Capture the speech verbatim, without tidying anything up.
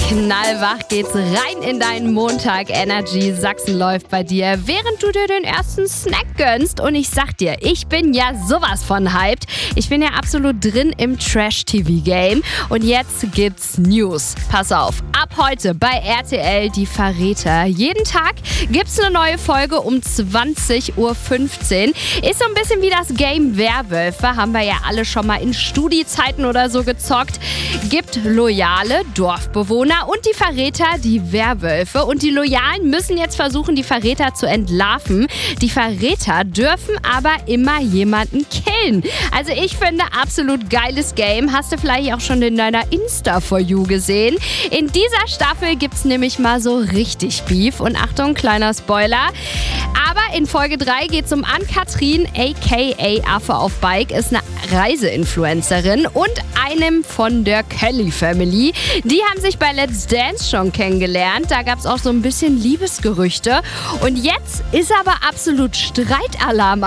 Knallwach geht's rein in deinen Montag. Energy Sachsen läuft bei dir, während du dir den ersten Snack gönnst. Und ich sag dir, ich bin ja sowas von hyped. Ich bin ja absolut drin im Trash-T V-Game. Und jetzt gibt's News. Pass auf, ab heute bei R T L die Verräter. Jeden Tag gibt's eine neue Folge um zwanzig Uhr fünfzehn. Ist so ein bisschen wie das Game Werwölfe. Haben wir ja alle schon mal in Studi-Zeiten oder so gezockt. Gibt loyale Dorfbewohner und die Verräter, die Werwölfe. Und die Loyalen müssen jetzt versuchen, die Verräter zu entlarven. Die Verräter dürfen aber immer jemanden killen. Also ich finde, absolut geiles Game. Hast du vielleicht auch schon in deiner Insta-For You gesehen. In dieser Staffel gibt's nämlich mal so richtig Beef. Und Achtung, kleiner Spoiler. Aber in Folge drei geht's um Ann-Kathrin, aka Affe auf Bike, ist eine Reiseinfluencerin und einem von der Kelly Family. Die haben sich bei Let's Dance schon kennengelernt. Da gab es auch so ein bisschen Liebesgerüchte. Und jetzt ist aber absolut Streitalarm